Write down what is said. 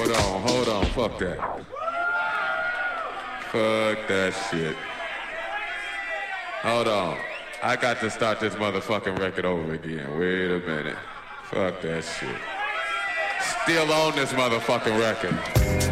hold on, fuck that. Fuck that shit. Hold on. I got to start this motherfucking record over again. Wait a minute. Fuck that shit. Still on this motherfucking record.